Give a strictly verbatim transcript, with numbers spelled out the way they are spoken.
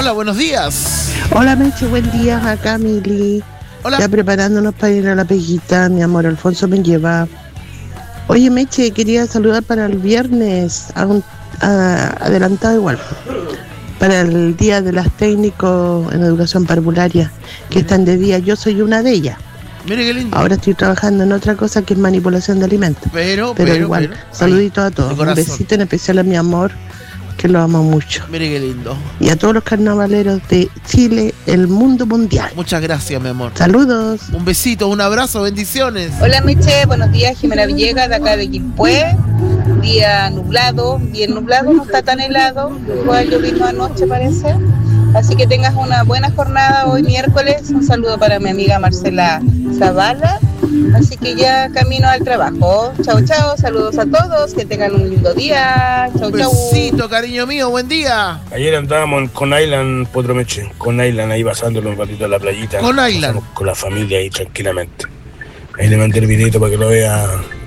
Hola, buenos días. Hola, Meche, buen día. Acá, Mili. Hola. Ya preparándonos para ir a la peguita. Mi amor, Alfonso me lleva. Oye, Meche, quería saludar para el viernes, a un, a, adelantado igual, para el Día de las Técnicos en Educación Parvularia, que están de día. Yo soy una de ellas. Mire qué lindo. Ahora estoy trabajando en otra cosa que es manipulación de alimentos. Pero, Pero, pero igual, pero, saluditos ay, a todos. de Un corazón. besito en especial a mi amor, que lo amo mucho. Mire qué lindo. Y a todos los carnavaleros de Chile, el mundo mundial. Muchas gracias, mi amor. Saludos. Un besito, un abrazo, bendiciones. Hola Meche, buenos días, Jimena Villegas de acá de Quilpué. Día nublado, bien nublado, no está tan helado, igual llovimos anoche parece. Así que tengas una buena jornada hoy miércoles. Un saludo para mi amiga Marcela Zavala. Así que ya camino al trabajo. Chao, chao, saludos a todos, que tengan un lindo día. Chao, Un chao. besito, cariño mío, buen día. Ayer andábamos en Con Island, Potro Meche, Con Island, ahí pasándolo un ratito en la playita. Con Island. Pasamos con la familia ahí tranquilamente. Ahí le mandé el videito para que lo vea